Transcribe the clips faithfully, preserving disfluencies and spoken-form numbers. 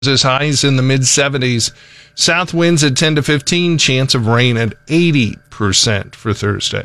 as highs in the mid seventies. South winds at ten to fifteen, chance of rain at eighty percent for Thursday.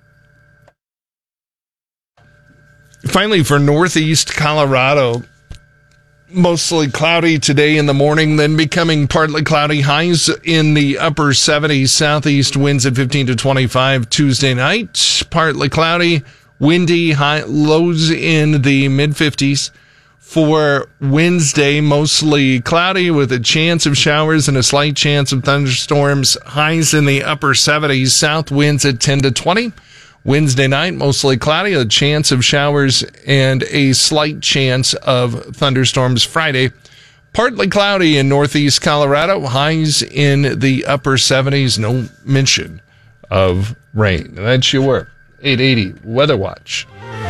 Finally, for northeast Colorado, mostly cloudy today in the morning, then becoming partly cloudy. Highs in the upper seventies. Southeast winds at fifteen to twenty-five Tuesday night. Partly cloudy, windy, high lows in the mid fifties. For Wednesday, mostly cloudy with a chance of showers and a slight chance of thunderstorms. Highs in the upper seventies. South winds at ten to twenty. Wednesday night, mostly cloudy, a chance of showers and a slight chance of thunderstorms. Friday, partly cloudy in northeast Colorado. Highs in the upper seventies. No mention of rain. That's your eight eighty Weather Watch.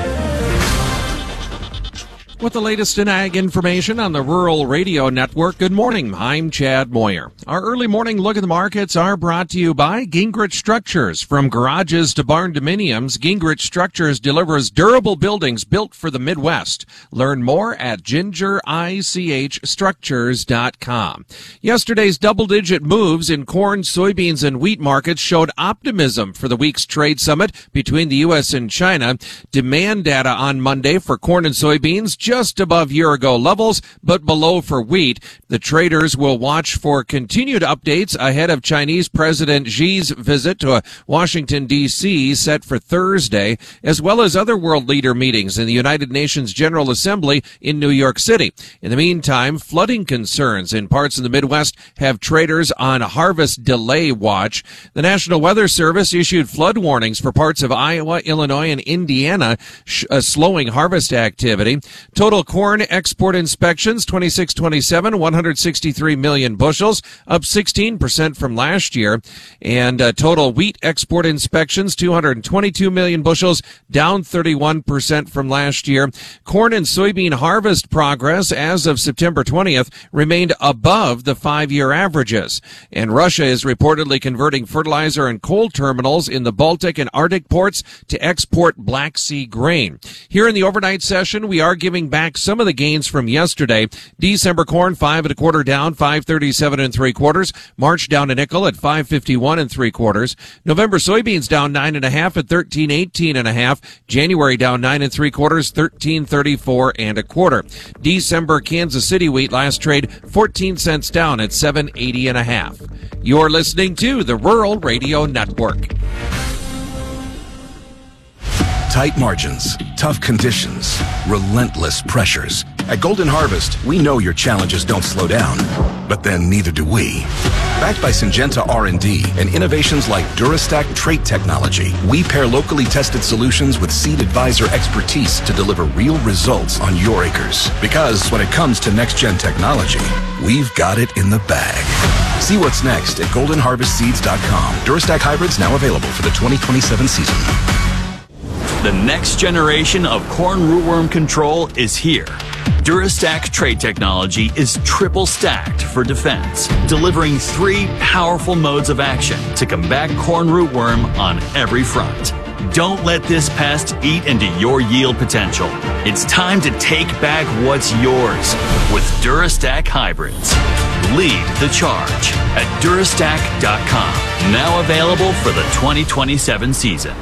With the latest in ag information on the Rural Radio Network, good morning. I'm Chad Moyer. Our early morning look at the markets are brought to you by Gingrich Structures. From garages to barn dominiums, Gingrich Structures delivers durable buildings built for the Midwest. Learn more at ginger ich structures dot com. Yesterday's double-digit moves in corn, soybeans, and wheat markets showed optimism for the week's trade summit between the U S and China. Demand data on Monday for corn and soybeans just above year-ago levels, but below for wheat. The traders will watch for continued updates ahead of Chinese President Xi's visit to Washington, D C set for Thursday, as well as other world leader meetings in the United Nations General Assembly in New York City. In the meantime, flooding concerns in parts of the Midwest have traders on harvest delay watch. The National Weather Service issued flood warnings for parts of Iowa, Illinois, and Indiana, sh- uh, slowing harvest activity. Total corn export inspections, twenty-six twenty-seven, one hundred sixty-three million bushels, up sixteen percent from last year. And uh, total wheat export inspections, two hundred twenty-two million bushels, down thirty-one percent from last year. Corn and soybean harvest progress as of September twentieth remained above the five-year averages. And Russia is reportedly converting fertilizer and coal terminals in the Baltic and Arctic ports to export Black Sea grain. Here in the overnight session, we are giving back some of the gains from yesterday. December corn, five and a quarter down, five thirty-seven and three quarters. March down a nickel at five fifty-one and three quarters. November soybeans down nine and a half at thirteen eighteen and a half. January down nine and three quarters, thirteen thirty-four and a quarter. December Kansas City wheat last trade fourteen cents down at seven eighty and a half. You're listening to the Rural Radio Network. Tight margins, tough conditions, relentless pressures. At Golden Harvest, we know your challenges don't slow down, but then neither do we. Backed by Syngenta R and D and innovations like DuraStack trait technology, we pair locally tested solutions with Seed Advisor expertise to deliver real results on your acres. Because when it comes to next-gen technology, we've got it in the bag. See what's next at golden harvest seeds dot com. DuraStack hybrids now available for the twenty twenty-seven season. The next generation of corn rootworm control is here. DuraStack trait technology is triple stacked for defense, delivering three powerful modes of action to combat corn rootworm on every front. Don't let this pest eat into your yield potential. It's time to take back what's yours with DuraStack hybrids. Lead the charge at durastack dot com. Now available for the twenty twenty-seven season.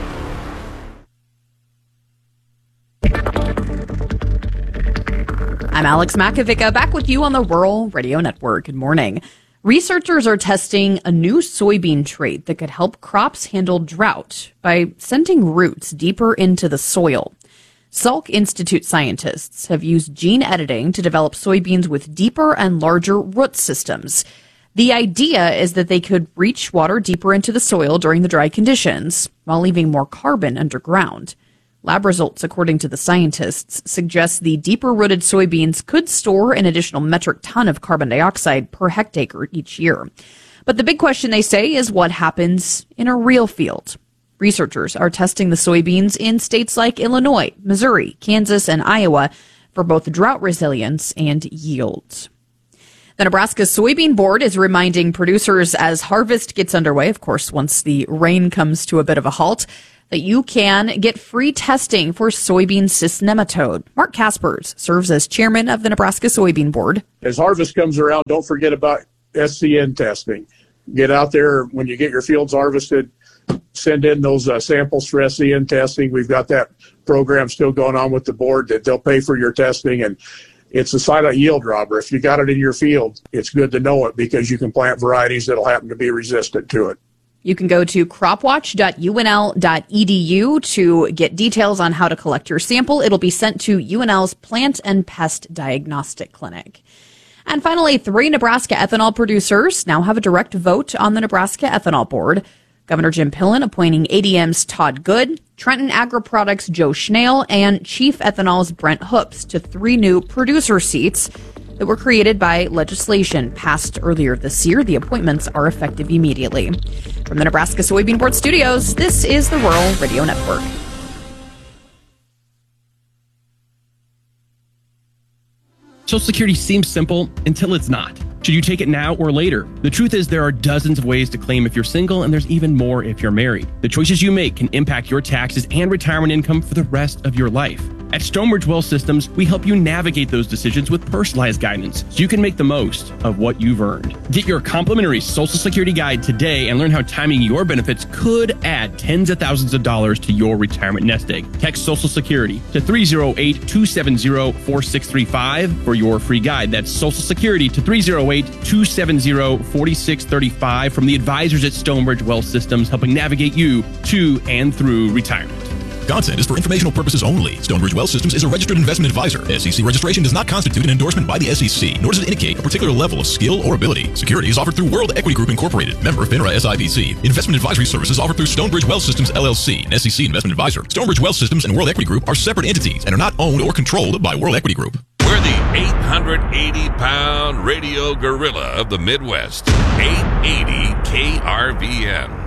I'm Alex Makovica, back with you on the Rural Radio Network. Good morning. Researchers are testing a new soybean trait that could help crops handle drought by sending roots deeper into the soil. Salk Institute scientists have used gene editing to develop soybeans with deeper and larger root systems. The idea is that they could reach water deeper into the soil during the dry conditions, while leaving more carbon underground. Lab results, according to the scientists, suggest the deeper-rooted soybeans could store an additional metric ton of carbon dioxide per hectare each year. But the big question, they say, is what happens in a real field. Researchers are testing the soybeans in states like Illinois, Missouri, Kansas, and Iowa for both drought resilience and yield. The Nebraska Soybean Board is reminding producers as harvest gets underway, of course, once the rain comes to a bit of a halt, that you can get free testing for soybean cyst nematode. Mark Kaspers serves as chairman of the Nebraska Soybean Board. As harvest comes around, don't forget about S C N testing. Get out there when you get your fields harvested, send in those uh, samples for S C N testing. We've got that program still going on with the board that they'll pay for your testing, and it's a silent yield robber. If you got it in your field, it's good to know it because you can plant varieties that'll happen to be resistant to it. You can go to cropwatch dot U N L dot E D U to get details on how to collect your sample. It'll be sent to U N L's Plant and Pest Diagnostic Clinic. And finally, three Nebraska ethanol producers now have a direct vote on the Nebraska Ethanol Board. Governor Jim Pillen appointing A D M's Todd Good, Trenton Agri-Products' Joe Schnell, and Chief Ethanol's Brent Hoops to three new producer seats that were created by legislation passed earlier this year. The appointments are effective immediately. From the Nebraska Soybean Board studios, this is the Rural Radio Network. Social Security seems simple until it's not. Should you take it now or later? The truth is there are dozens of ways to claim if you're single, and there's even more if you're married. The choices you make can impact your taxes and retirement income for the rest of your life. At Stonebridge Wealth Systems, we help you navigate those decisions with personalized guidance so you can make the most of what you've earned. Get your complimentary Social Security guide today and learn how timing your benefits could add tens of thousands of dollars to your retirement nest egg. Text Social Security to three oh eight, two seven oh, four six three five for your free guide. That's Social Security to three oh eight, two seven oh, four six three five from the advisors at Stonebridge Wealth Systems, helping navigate you to and through retirement. Content is for informational purposes only. Stonebridge Wealth Systems is a registered investment advisor. S E C registration does not constitute an endorsement by the S E C, nor does it indicate a particular level of skill or ability. Securities offered through World Equity Group Incorporated, member FINRA S I P C. Investment advisory services offered through Stonebridge Wealth Systems L L C, an S E C investment advisor. Stonebridge Wealth Systems and World Equity Group are separate entities and are not owned or controlled by World Equity Group. We're the eight hundred eighty pound radio gorilla of the Midwest. eight eighty K R V N.